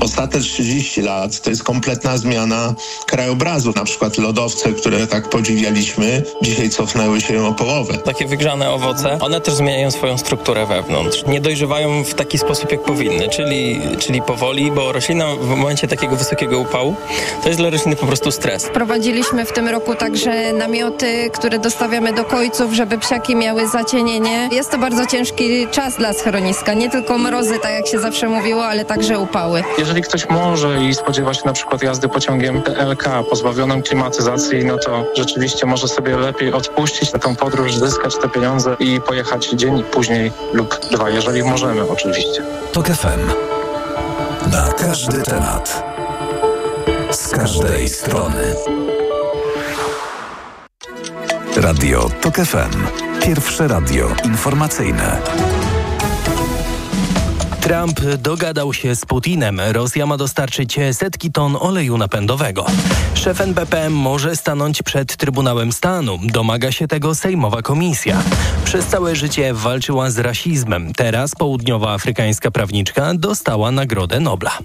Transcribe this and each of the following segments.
ostatnie 30 lat to jest kompletna zmiana krajobrazu. Na przykład lodowce, które tak podziwialiśmy, dzisiaj cofnęły się o połowę. Takie wygrzane owoce, one też zmieniają swoją strukturę wewnątrz. Nie dojrzewają w taki sposób, jak powinny, czyli powoli, bo roślina w momencie takiego wysokiego upału to jest dla rośliny po prostu stres. Wprowadziliśmy w tym roku także namioty, które dostawiamy do kojców, żeby psiaki miały zacienienie. Jest to bardzo ciężki czas dla schroniska. Nie tylko mrozy, tak jak się zawsze mówiło, ale także upały. Jeżeli ktoś może i spodziewa się na przykład jazdy pociągiem LK pozbawioną klimatyzacji, no to rzeczywiście może sobie lepiej odpuścić na tą podróż, zyskać te pieniądze i pojechać dzień później lub 2, jeżeli możemy oczywiście. TOK FM. Na każdy temat. Z każdej strony. Radio TOK FM. Pierwsze radio informacyjne. Trump dogadał się z Putinem. Rosja ma dostarczyć setki ton oleju napędowego. Szef NBP może stanąć przed Trybunałem Stanu. Domaga się tego sejmowa komisja. Przez całe życie walczyła z rasizmem. Teraz południowoafrykańska prawniczka dostała Nagrodę Nobla.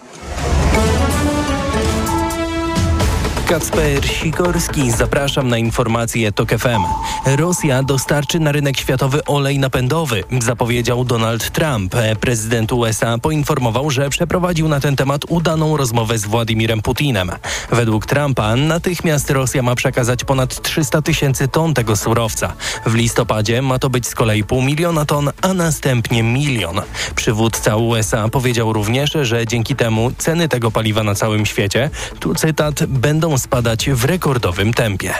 Kacper Sikorski, zapraszam na informacje TOK FM. Rosja dostarczy na rynek światowy olej napędowy, zapowiedział Donald Trump. Prezydent USA poinformował, że przeprowadził na ten temat udaną rozmowę z Władimirem Putinem. Według Trumpa natychmiast Rosja ma przekazać ponad 300 000 ton tego surowca. W listopadzie ma to być z kolei 500 000 ton, a następnie 1 milion. Przywódca USA powiedział również, że dzięki temu ceny tego paliwa na całym świecie, tu cytat, będą spadać w rekordowym tempie.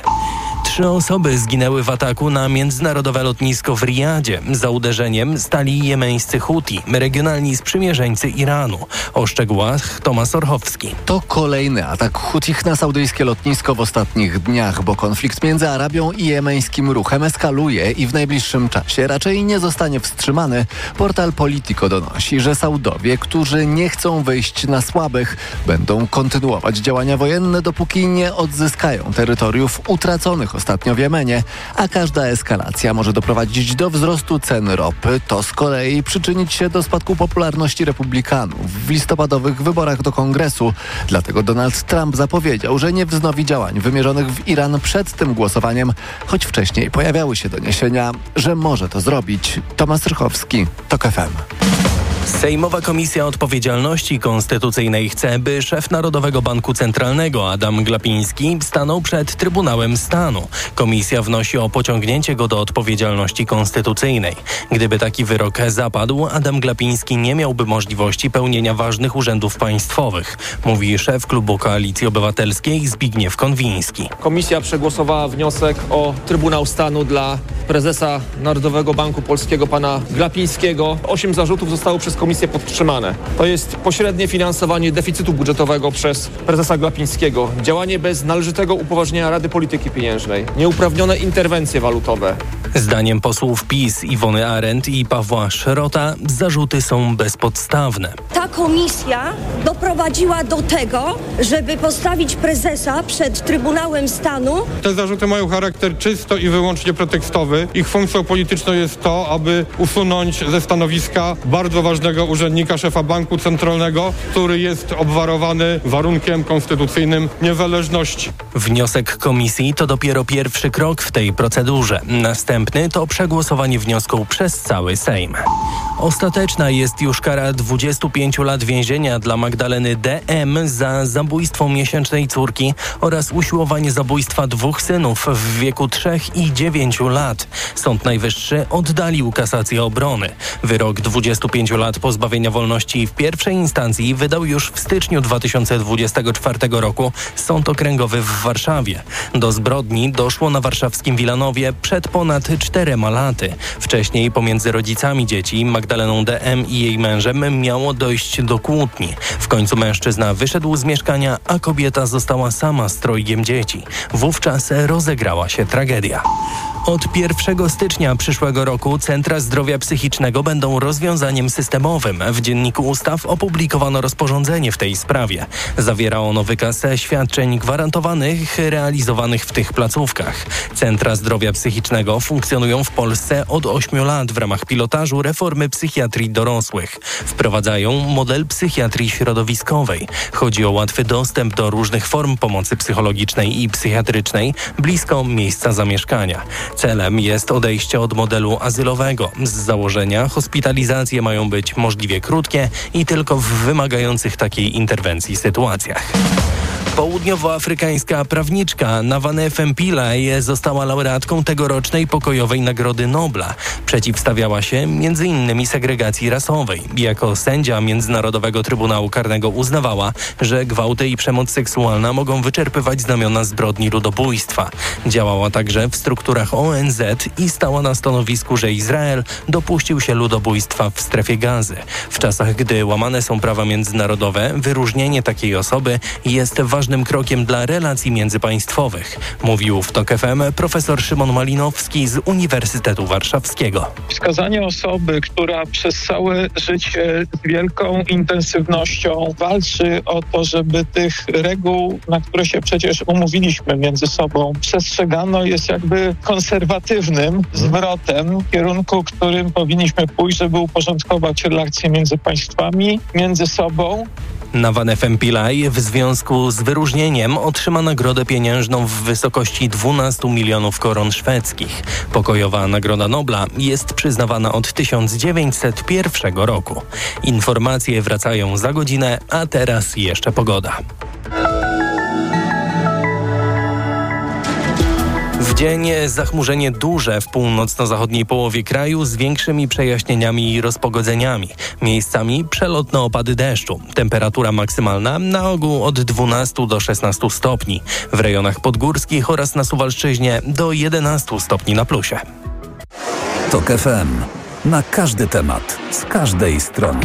3 osoby zginęły w ataku na międzynarodowe lotnisko w Riyadzie. Za uderzeniem stali jemeńscy Huti, regionalni sprzymierzeńcy Iranu. O szczegółach Tomasz Orchowski. To kolejny atak Hutich na saudyjskie lotnisko w ostatnich dniach, bo konflikt między Arabią i jemeńskim ruchem eskaluje i w najbliższym czasie raczej nie zostanie wstrzymany. Portal Politico donosi, że Saudowie, którzy nie chcą wyjść na słabych, będą kontynuować działania wojenne, dopóki nie odzyskają terytoriów utraconych ostatnio w Jemenie, a każda eskalacja może doprowadzić do wzrostu cen ropy. To z kolei przyczynić się do spadku popularności republikanów w listopadowych wyborach do Kongresu. Dlatego Donald Trump zapowiedział, że nie wznowi działań wymierzonych w Iran przed tym głosowaniem, choć wcześniej pojawiały się doniesienia, że może to zrobić. Tomasz Rychowski, TOK FM. Sejmowa Komisja Odpowiedzialności Konstytucyjnej chce, by szef Narodowego Banku Centralnego Adam Glapiński stanął przed Trybunałem Stanu. Komisja wnosi o pociągnięcie go do odpowiedzialności konstytucyjnej. Gdyby taki wyrok zapadł, Adam Glapiński nie miałby możliwości pełnienia ważnych urzędów państwowych, mówi szef klubu Koalicji Obywatelskiej Zbigniew Konwiński. Komisja przegłosowała wniosek o Trybunał Stanu dla prezesa Narodowego Banku Polskiego pana Glapińskiego. 8 zarzutów zostało przez Komisję podtrzymane. To jest pośrednie finansowanie deficytu budżetowego przez prezesa Glapińskiego, działanie bez należytego upoważnienia Rady Polityki Pieniężnej, nieuprawnione interwencje walutowe. Zdaniem posłów PiS Iwony Arendt i Pawła Szrota zarzuty są bezpodstawne. Ta komisja doprowadziła do tego, żeby postawić prezesa przed Trybunałem Stanu. Te zarzuty mają charakter czysto i wyłącznie pretekstowy. Ich funkcją polityczną jest to, aby usunąć ze stanowiska bardzo ważnego urzędnika, szefa Banku Centralnego, który jest obwarowany warunkiem konstytucyjnym niezależności. Wniosek komisji to dopiero pierwszy krok w tej procedurze. Następny to przegłosowanie wniosku przez cały Sejm. Ostateczna jest już kara 25 lat więzienia dla Magdaleny D.M. za zabójstwo miesięcznej córki oraz usiłowanie zabójstwa 2 synów w wieku 3 i 9 lat. Sąd Najwyższy oddalił kasację obrony. Wyrok 25 lat pozbawienia wolności w pierwszej instancji wydał już w styczniu 2024 roku Sąd Okręgowy w Warszawie. Do zbrodni doszło na warszawskim Wilanowie przed ponad 4 laty. Wcześniej pomiędzy rodzicami dzieci, Magdaleną D.M. i jej mężem, miało dojść do kłótni. W końcu mężczyzna wyszedł z mieszkania, a kobieta została sama z 3 dzieci. Wówczas rozegrała się tragedia. Od 1 stycznia przyszłego roku Centra Zdrowia Psychicznego będą rozwiązaniem systemowym. W Dzienniku Ustaw opublikowano rozporządzenie w tej sprawie. Zawiera ono wykaz świadczeń gwarantowanych realizowanych w tych placówkach. Centra Zdrowia Psychicznego funkcjonują w Polsce od 8 lat w ramach pilotażu reformy psychiatrii dorosłych. Wprowadzają model psychiatrii środowiskowej. Chodzi o łatwy dostęp do różnych form pomocy psychologicznej i psychiatrycznej blisko miejsca zamieszkania. Celem jest odejście od modelu azylowego. Z założenia hospitalizacje mają być możliwie krótkie i tylko w wymagających takiej interwencji sytuacjach. Południowoafrykańska prawniczka Nawane Pillay została laureatką tegorocznej pokojowej Nagrody Nobla. Przeciwstawiała się m.in. segregacji rasowej. Jako sędzia Międzynarodowego Trybunału Karnego uznawała, że gwałty i przemoc seksualna mogą wyczerpywać znamiona zbrodni ludobójstwa. Działała także w strukturach ONZ i stała na stanowisku, że Izrael dopuścił się ludobójstwa w strefie Gazy. W czasach, gdy łamane są prawa międzynarodowe, wyróżnienie takiej osoby jest ważnym krokiem dla relacji międzypaństwowych, mówił w TOK FM profesor Szymon Malinowski z Uniwersytetu Warszawskiego. Wskazanie osoby, która przez całe życie z wielką intensywnością walczy o to, żeby tych reguł, na które się przecież umówiliśmy między sobą, przestrzegano, jest jakby konserwatywnym zwrotem w kierunku, którym powinniśmy pójść, żeby uporządkować relacje między państwami, między sobą. Nawane Pillay w związku z wyróżnieniem otrzyma nagrodę pieniężną w wysokości 12 milionów koron szwedzkich. Pokojowa Nagroda Nobla jest przyznawana od 1901 roku. Informacje wracają za godzinę, a teraz jeszcze pogoda. W dzień zachmurzenie duże w północno-zachodniej połowie kraju z większymi przejaśnieniami i rozpogodzeniami. Miejscami przelotne opady deszczu. Temperatura maksymalna na ogół od 12 do 16 stopni. W rejonach podgórskich oraz na Suwalszczyźnie do 11 stopni na plusie. TOK FM. Na każdy temat, z każdej strony.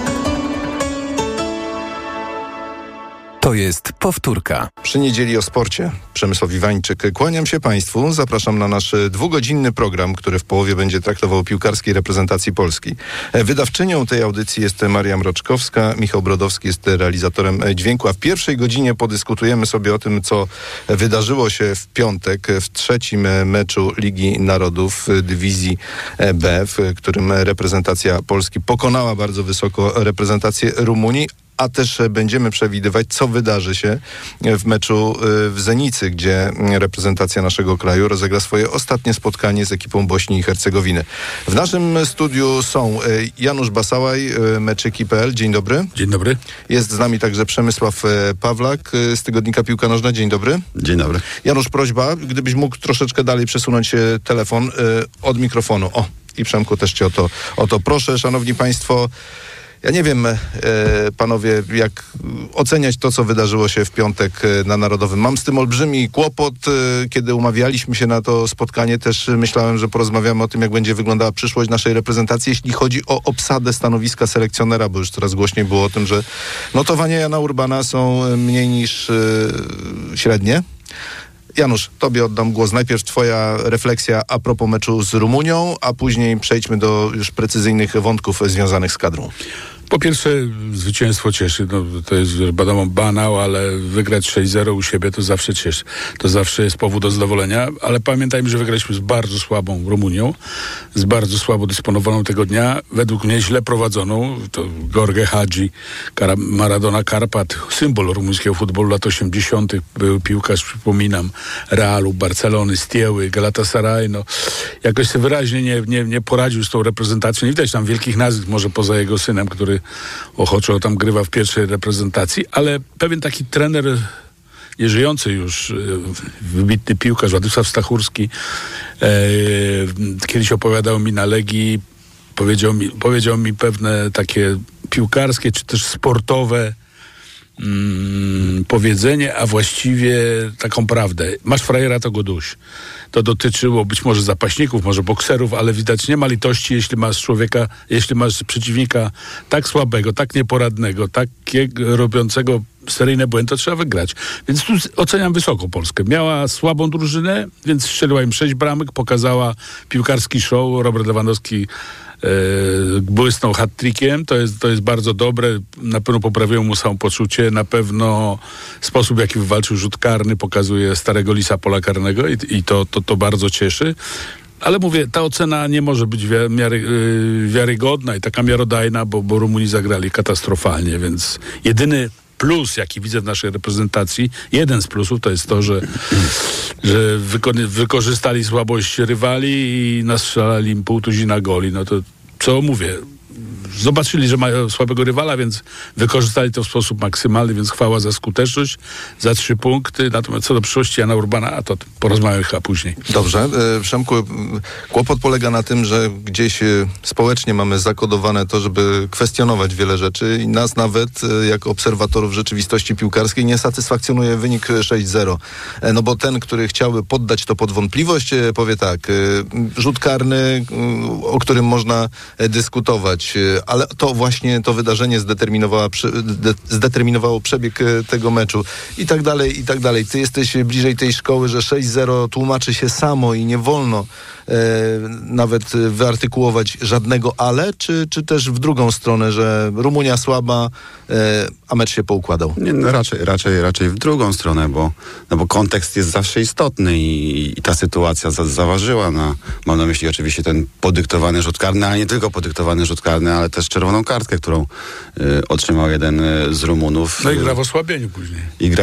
To jest powtórka. Przy niedzieli o sporcie. Przemysław Iwańczyk. Kłaniam się Państwu. Zapraszam na nasz 2-godzinny program, który w połowie będzie traktował o piłkarskiej reprezentacji Polski. Wydawczynią tej audycji jest Maria Mroczkowska. Michał Brodowski jest realizatorem dźwięku. A w pierwszej godzinie podyskutujemy sobie o tym, co wydarzyło się w piątek w trzecim meczu Ligi Narodów dywizji B, w którym reprezentacja Polski pokonała bardzo wysoko reprezentację Rumunii. A też będziemy przewidywać, co wydarzy się w meczu w Zenicy, gdzie reprezentacja naszego kraju rozegra swoje ostatnie spotkanie z ekipą Bośni i Hercegowiny. W naszym studiu są Janusz Basałaj, Meczyki.pl. Dzień dobry. Dzień dobry. Jest z nami także Przemysław Pawlak z tygodnika Piłka Nożna. Dzień dobry. Dzień dobry. Janusz, prośba, gdybyś mógł troszeczkę dalej przesunąć telefon od mikrofonu. O, i Przemku też cię o to proszę. Szanowni Państwo, ja nie wiem, panowie, jak oceniać to, co wydarzyło się w piątek na Narodowym. Mam z tym olbrzymi kłopot. Kiedy umawialiśmy się na to spotkanie, też myślałem, że porozmawiamy o tym, jak będzie wyglądała przyszłość naszej reprezentacji, jeśli chodzi o obsadę stanowiska selekcjonera, bo już coraz głośniej było o tym, że notowania Jana Urbana są mniej niż średnie. Janusz, tobie oddam głos. Najpierw twoja refleksja a propos meczu z Rumunią, a później przejdźmy do już precyzyjnych wątków związanych z kadrą. Po pierwsze, zwycięstwo cieszy. No, to jest wiadomo banał, ale wygrać 6-0 u siebie to zawsze cieszy. To zawsze jest powód do zadowolenia, ale pamiętajmy, że wygraliśmy z bardzo słabą Rumunią, z bardzo słabo dysponowaną tego dnia, według mnie źle prowadzoną. To Jorge Hagi, Maradona Karpat, symbol rumuńskiego futbolu lat 80. Był piłkarz, przypominam, Realu, Barcelony, Stieły, Galatasaray. No, jakoś sobie wyraźnie nie poradził z tą reprezentacją. Nie widać tam wielkich nazwisk, może poza jego synem, który ochoczo tam grywa w pierwszej reprezentacji, ale pewien taki trener nieżyjący już, wybitny piłkarz Władysław Stachurski, kiedyś opowiadał mi na Legii, powiedział mi pewne takie piłkarskie czy też sportowe powiedzenie, a właściwie taką prawdę. Masz frajera, to go duś. To dotyczyło być może zapaśników, może bokserów, ale widać, nie ma litości, jeśli masz przeciwnika tak słabego, tak nieporadnego, tak robiącego seryjne błędy, to trzeba wygrać. Więc tu oceniam wysoko Polskę. Miała słabą drużynę, więc strzeliła im 6 bramek, pokazała piłkarski show. Robert Lewandowski błysnął hat-trickiem, to jest bardzo dobre, na pewno poprawiło mu samopoczucie, na pewno sposób, w jaki wywalczył rzut karny, pokazuje starego lisa pola karnego i to bardzo cieszy. Ale mówię, ta ocena nie może być wiarygodna i taka miarodajna, bo Rumuni zagrali katastrofalnie, więc jedyny plus, jaki widzę w naszej reprezentacji, jeden z plusów to jest to, że wykorzystali słabość rywali i nastrzelali im 500 goli. No to co mówię? Zobaczyli, że mają słabego rywala, więc wykorzystali to w sposób maksymalny, więc chwała za skuteczność, za 3 punkty. Natomiast co do przyszłości Jana Urbana, a to porozmawiamy chyba później. Dobrze. Przemku, kłopot polega na tym, że gdzieś społecznie mamy zakodowane to, żeby kwestionować wiele rzeczy i nas nawet, jako obserwatorów rzeczywistości piłkarskiej, nie satysfakcjonuje wynik 6-0. No bo ten, który chciałby poddać to pod wątpliwość, powie tak, rzut karny, o którym można dyskutować, ale to właśnie to wydarzenie zdeterminowało przebieg tego meczu i tak dalej, i tak dalej. Ty jesteś bliżej tej szkoły, że 6-0 tłumaczy się samo i nie wolno nawet wyartykułować żadnego ale, czy też w drugą stronę, że Rumunia słaba, a mecz się poukładał? Nie, no raczej w drugą stronę, bo kontekst jest zawsze istotny i ta sytuacja zaważyła mam na myśli oczywiście ten podyktowany rzut karny, ale nie tylko podyktowany rzut karny, ale też czerwoną kartkę, którą otrzymał jeden z Rumunów. No i gra w osłabieniu później.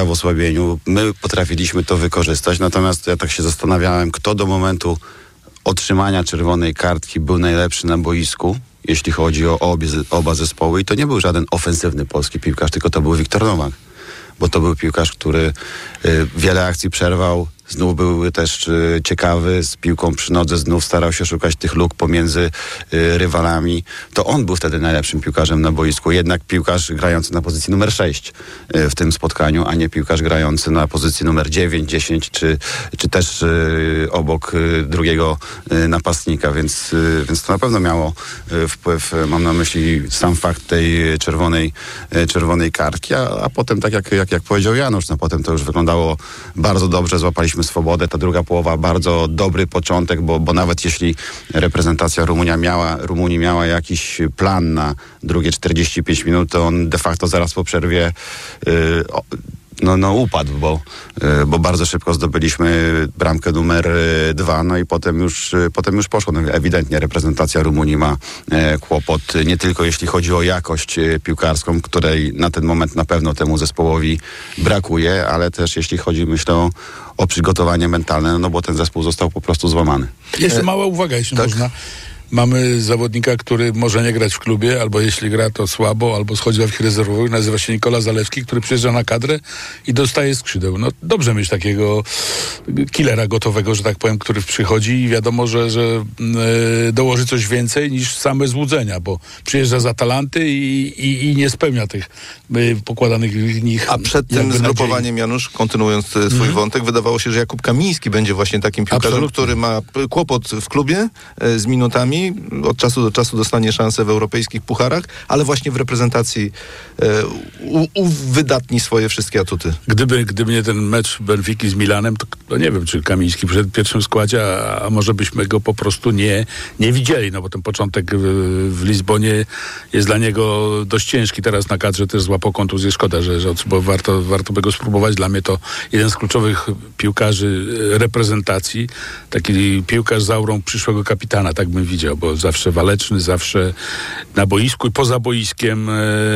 My potrafiliśmy to wykorzystać, natomiast ja tak się zastanawiałem, kto do momentu otrzymania czerwonej kartki był najlepszy na boisku, jeśli chodzi o oba zespoły, i to nie był żaden ofensywny polski piłkarz, tylko to był Wiktor Nowak, bo to był piłkarz, który wiele akcji przerwał, znów był też ciekawy, z piłką przy nodze, znów starał się szukać tych luk pomiędzy rywalami. To on był wtedy najlepszym piłkarzem na boisku. Jednak piłkarz grający na pozycji numer 6 w tym spotkaniu, a nie piłkarz grający na pozycji numer 9, 10, czy też obok drugiego napastnika. Więc to na pewno miało wpływ, mam na myśli sam fakt tej czerwonej kartki, a potem, tak jak powiedział Janusz, no potem to już wyglądało bardzo dobrze, złapaliśmy swobodę. Ta druga połowa bardzo dobry początek, bo nawet jeśli reprezentacja Rumunii miała jakiś plan na drugie 45 minut, to on de facto zaraz po przerwie upadł, bo bardzo szybko zdobyliśmy bramkę numer 2, no i potem już poszło. No, ewidentnie reprezentacja Rumunii ma kłopot, nie tylko jeśli chodzi o jakość piłkarską, której na ten moment na pewno temu zespołowi brakuje, ale też jeśli chodzi, myślę, o przygotowanie mentalne, no bo ten zespół został po prostu złamany. Jeszcze mała uwaga, jeśli można. Mamy zawodnika, który może nie grać w klubie, albo jeśli gra, to słabo, albo schodzi do ławki rezerwowych. Nazywa się Nikola Zalewski, który przyjeżdża na kadrę i dostaje skrzydeł. No dobrze mieć takiego killera gotowego, że tak powiem, który przychodzi i wiadomo, że dołoży coś więcej niż same złudzenia, bo przyjeżdża z Atalanty i nie spełnia tych pokładanych w nich. A przed tym zgrupowaniem, Janusz, kontynuując twój wątek, wydawało się, że Jakub Kamiński będzie właśnie takim piłkarzem, który ma kłopot w klubie z minutami. Od czasu do czasu dostanie szansę w europejskich pucharach, ale właśnie w reprezentacji uwydatni swoje wszystkie atuty. Gdyby nie ten mecz Benfiki z Milanem, to nie wiem, czy Kamiński przed pierwszym składzie, a może byśmy go po prostu nie widzieli, no bo ten początek w Lizbonie jest dla niego dość ciężki. Teraz na kadrze też złapał kontuzję. Szkoda, bo warto by go spróbować. Dla mnie to jeden z kluczowych piłkarzy reprezentacji. Taki piłkarz z aurą przyszłego kapitana, tak bym widział, bo zawsze waleczny, zawsze na boisku i poza boiskiem,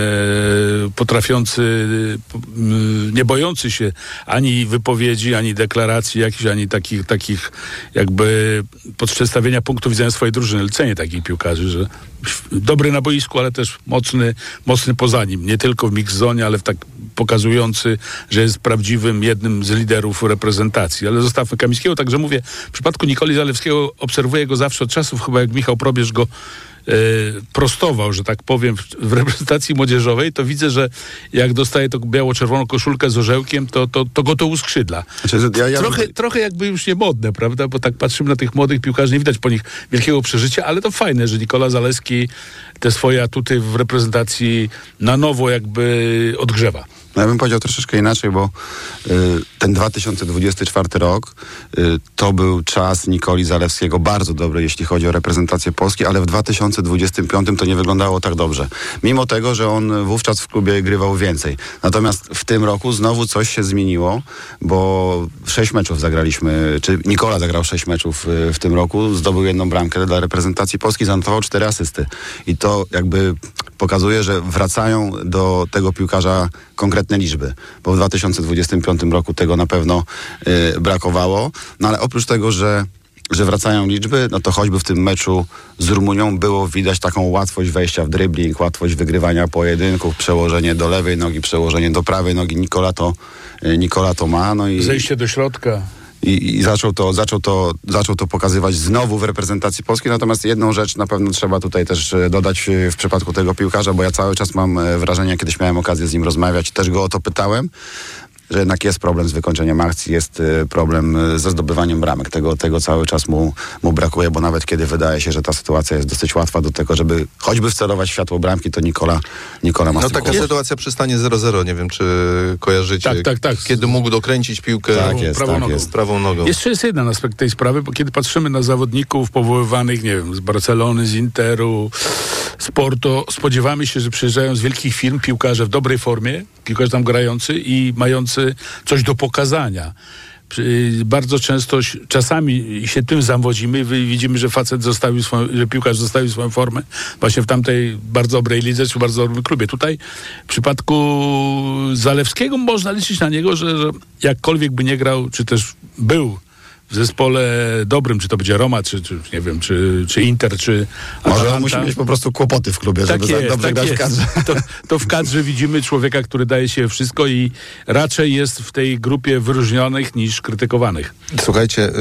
potrafiący, nie bojący się ani wypowiedzi, ani deklaracji jakichś, ani takich jakby przedstawienia punktu widzenia swojej drużyny. Cenię takich piłkarzy, że dobry na boisku, ale też mocny poza nim. Nie tylko w mix zone, ale pokazujący, że jest prawdziwym jednym z liderów reprezentacji. Ale zostawmy Kamińskiego, także mówię, w przypadku Nikoli Zalewskiego obserwuję go zawsze od czasów, chyba jak Michał Probierz go prostował, że tak powiem, w reprezentacji młodzieżowej, to widzę, że jak dostaje tą biało-czerwoną koszulkę z orzełkiem, to go to uskrzydla. Trochę jakby już nie modne, prawda? Bo tak patrzymy na tych młodych piłkarzy, nie widać po nich wielkiego przeżycia, ale to fajne, że Nikola Zalewski te swoje atuty w reprezentacji na nowo jakby odgrzewa. Ja bym powiedział troszeczkę inaczej, bo ten 2024 rok to był czas Nikoli Zalewskiego bardzo dobry, jeśli chodzi o reprezentację Polski, ale w 2025 to nie wyglądało tak dobrze. Mimo tego, że on wówczas w klubie grywał więcej. Natomiast w tym roku znowu coś się zmieniło, bo 6 meczów zagraliśmy, czy Nikola zagrał 6 meczów w tym roku, zdobył 1 bramkę dla reprezentacji Polski, zanotował 4 asysty. I to jakby pokazuje, że wracają do tego piłkarza konkretne liczby, bo w 2025 roku tego na pewno brakowało. No ale oprócz tego, że wracają liczby, no to choćby w tym meczu z Rumunią było widać taką łatwość wejścia w dribbling, łatwość wygrywania pojedynków, przełożenie do lewej nogi, przełożenie do prawej nogi. Nikola to ma. No i zejście do środka. I zaczął to pokazywać znowu w reprezentacji polskiej. Natomiast jedną rzecz na pewno trzeba tutaj też dodać w przypadku tego piłkarza, bo ja cały czas mam wrażenie, kiedyś miałem okazję z nim rozmawiać, też go o to pytałem, że jednak jest problem z wykończeniem akcji, jest problem ze zdobywaniem bramek. Tego cały czas mu brakuje, bo nawet kiedy wydaje się, że ta sytuacja jest dosyć łatwa do tego, żeby choćby wcelować światło bramki, to Nikola ma No taka sytuacja przy stanie 0-0, nie wiem, czy kojarzycie. Tak. Kiedy mógł dokręcić piłkę prawą nogą. Jeszcze jest jeden aspekt tej sprawy, bo kiedy patrzymy na zawodników powoływanych, nie wiem, z Barcelony, z Interu, z Porto, spodziewamy się, że przyjeżdżają z wielkich firm piłkarze w dobrej formie, piłkarze tam grający i mający coś do pokazania. Bardzo często, czasami się tym zawodzimy i widzimy, że że piłkarz zostawił swoją formę właśnie w tamtej bardzo dobrej lidze, czy bardzo dobrym klubie. Tutaj w przypadku Zalewskiego można liczyć na niego, że jakkolwiek by nie grał, czy też był w zespole dobrym, czy to będzie Roma, czy nie wiem, czy Inter, czy Atalanta. Może on musi mieć po prostu kłopoty w klubie, żeby dobrze grać w kadrze. To w kadrze widzimy człowieka, który daje się wszystko i raczej jest w tej grupie wyróżnionych niż krytykowanych. Słuchajcie,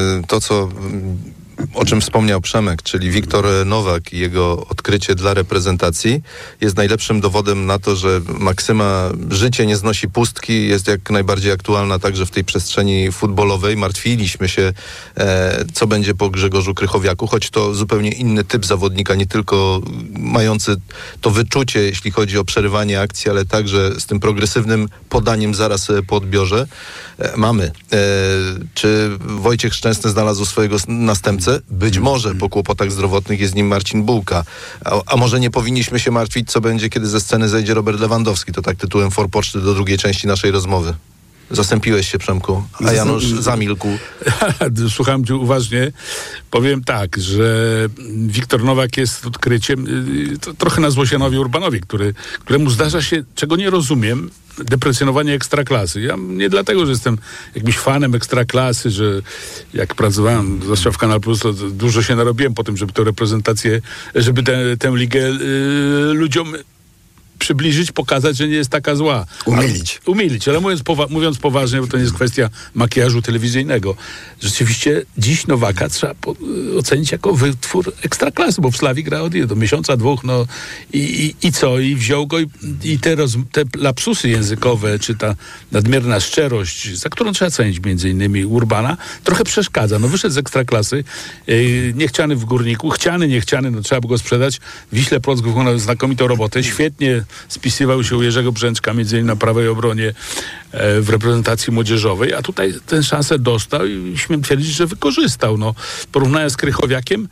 o czym wspomniał Przemek, czyli Wiktor Nowak i jego odkrycie dla reprezentacji jest najlepszym dowodem na to, że maksyma życie nie znosi pustki jest jak najbardziej aktualna także w tej przestrzeni futbolowej. Martwiliśmy się, co będzie po Grzegorzu Krychowiaku, choć to zupełnie inny typ zawodnika, nie tylko mający to wyczucie, jeśli chodzi o przerywanie akcji, ale także z tym progresywnym podaniem zaraz po odbiorze. Mamy. Czy Wojciech Szczęsny znalazł swojego następcę? Być może po kłopotach zdrowotnych jest nim Marcin Bułka. A może nie powinniśmy się martwić, co będzie, kiedy ze sceny zejdzie Robert Lewandowski. To tak tytułem forpoczty do drugiej części naszej rozmowy. Zastąpiłeś się, Przemku, a Janusz zamilkł. Słucham cię uważnie. Powiem tak, że Wiktor Nowak jest odkryciem trochę na złość Janowi Urbanowi, któremu zdarza się, czego nie rozumiem, deprecjonowanie Ekstraklasy. Ja nie dlatego, że jestem jakimś fanem Ekstraklasy, że jak pracowałem zwłaszcza w Kanal Plus, to dużo się narobiłem po tym, żeby tę reprezentację, żeby tę ligę ludziom przybliżyć, pokazać, że nie jest taka zła. Umilić, ale mówiąc poważnie, bo to nie jest kwestia makijażu telewizyjnego. Rzeczywiście dziś Nowaka trzeba ocenić jako wytwór Ekstraklasy, bo w Slawii gra od do miesiąca, 2, no i co? I wziął go i te lapsusy językowe, czy ta nadmierna szczerość, za którą trzeba cenić między innymi Urbana, trochę przeszkadza. No wyszedł z Ekstraklasy, niechciany w Górniku, niechciany, no trzeba by go sprzedać. W Wiśle Płock wykonał znakomitą robotę, świetnie spisywał się u Jerzego Brzęczka, między innymi na prawej obronie w reprezentacji młodzieżowej, a tutaj tę szansę dostał i śmiem twierdzić, że wykorzystał. No, porównania z Krychowiakiem,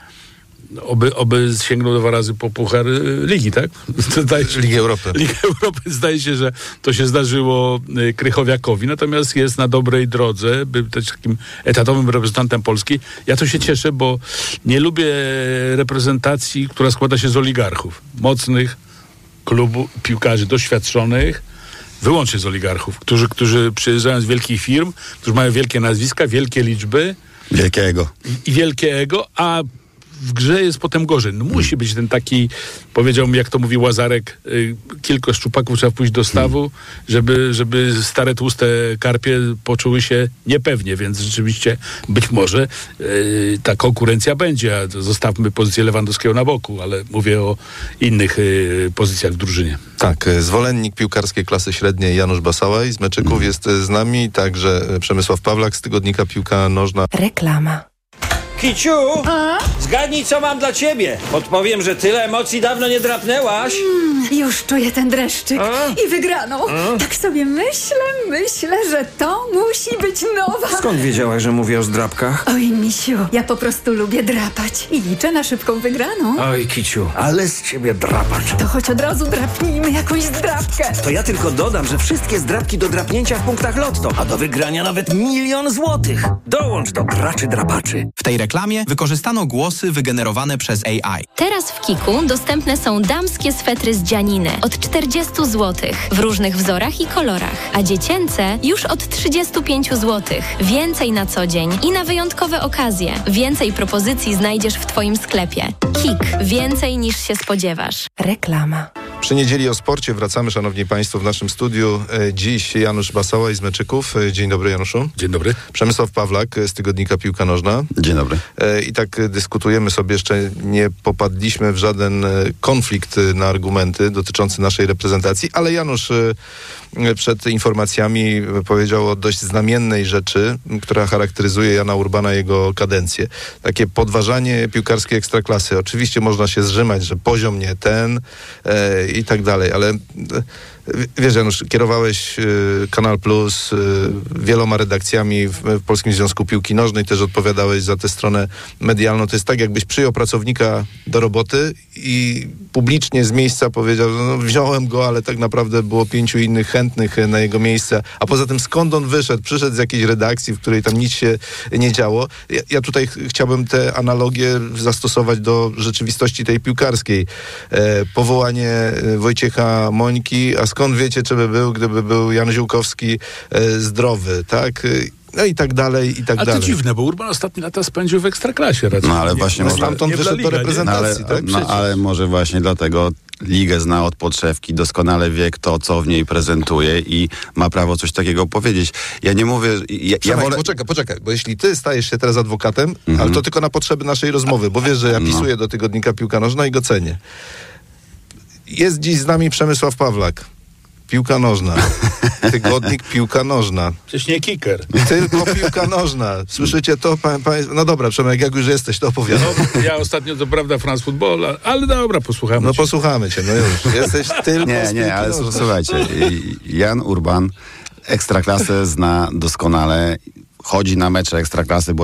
oby sięgnął 2 razy po puchar ligi, tak? Ligi Europy. Liga Europy. Zdaje się, że to się zdarzyło Krychowiakowi, natomiast jest na dobrej drodze, by być takim etatowym reprezentantem Polski. Ja to się cieszę, bo nie lubię reprezentacji, która składa się z oligarchów, mocnych klubu piłkarzy doświadczonych, wyłącznie z oligarchów, którzy przyjeżdżają z wielkich firm, którzy mają wielkie nazwiska, wielkie liczby. Wielkie ego. I wielkie ego, a w grze jest potem gorzej. No musi być ten taki, powiedziałbym, jak to mówi Łazarek, kilka szczupaków trzeba pójść do stawu, żeby stare, tłuste karpie poczuły się niepewnie, więc rzeczywiście być może ta konkurencja będzie, a zostawmy pozycję Lewandowskiego na boku, ale mówię o innych pozycjach w drużynie. Tak, zwolennik piłkarskiej klasy średniej Janusz Basałaj z Meczyków jest z nami, także Przemysław Pawlak z tygodnika Piłka Nożna. Reklama. Kiciu, zgadnij, co mam dla ciebie. Podpowiem, że tyle emocji dawno nie drapnęłaś. Już czuję ten dreszczyk i wygraną. Tak sobie myślę, że to musi być nowa. Skąd wiedziałaś, że mówię o zdrapkach? Oj, misiu, ja po prostu lubię drapać i liczę na szybką wygraną. Oj, Kiciu, ale z ciebie drapacz. To choć od razu drapnijmy jakąś zdrapkę. To ja tylko dodam, że wszystkie zdrapki do drapnięcia w punktach Lotto, a do wygrania nawet 1 000 000 złotych. Dołącz do graczy drapaczy. W tej reklamie wykorzystano głosy wygenerowane przez AI. Teraz w Kiku dostępne są damskie swetry z dzianiny od 40 zł w różnych wzorach i kolorach, a dziecięce już od 35 zł. Więcej na co dzień i na wyjątkowe okazje. Więcej propozycji znajdziesz w Twoim sklepie. Kik. Więcej niż się spodziewasz. Reklama. Przy niedzieli o sporcie wracamy, szanowni państwo, w naszym studiu. Dziś Janusz Basała z Meczyków. Dzień dobry, Januszu. Dzień dobry. Przemysław Pawlak z tygodnika Piłka Nożna. Dzień dobry. I tak dyskutujemy sobie, jeszcze nie popadliśmy w żaden konflikt na argumenty dotyczący naszej reprezentacji, ale Janusz przed informacjami powiedział o dość znamiennej rzeczy, która charakteryzuje Jana Urbana, jego kadencję. Takie podważanie piłkarskiej ekstraklasy. Oczywiście można się zrzymać, że poziom nie ten i tak dalej, ale wiesz, Janusz, kierowałeś Kanal Plus wieloma redakcjami w Polskim Związku Piłki Nożnej, też odpowiadałeś za tę stronę medialną. To jest tak, jakbyś przyjął pracownika do roboty i publicznie z miejsca powiedział, że no, wziąłem go, ale tak naprawdę było 5 innych chętnych na jego miejsce. A poza tym skąd on wyszedł? Przyszedł z jakiejś redakcji, w której tam nic się nie działo. Ja tutaj chciałbym tę analogię zastosować do rzeczywistości tej piłkarskiej. Powołanie Wojciecha Mońki, a skąd wiecie, czy by był, gdyby był Jan Ziółkowski zdrowy, tak? No i tak dalej, i tak dalej. A to dziwne, bo Urban ostatnie lata spędził w Ekstraklasie raczej. No ale właśnie może... Stamtąd wyszedł do reprezentacji, tak? Ale może właśnie dlatego ligę zna od podszewki, doskonale wie kto, co w niej prezentuje i ma prawo coś takiego powiedzieć. Ja nie mówię... Poczekaj, bo jeśli ty stajesz się teraz adwokatem, ale to tylko na potrzeby naszej rozmowy, bo wiesz, że ja pisuję do tygodnika Piłka Nożna i go cenię. Jest dziś z nami Przemysław Pawlak. Piłka Nożna. Tygodnik Piłka Nożna. Przecież nie kicker. Tylko Piłka Nożna. Słyszycie to? No dobra, Przemek, jak już jesteś, to opowiadam. No, ja ostatnio, to prawda, France Football, ale dobra, posłuchamy cię. No posłuchamy cię, no już. Jesteś tylko Nie, ale słuchajcie, Jan Urban Ekstraklasę zna doskonale. Chodzi na mecze Ekstraklasy, bo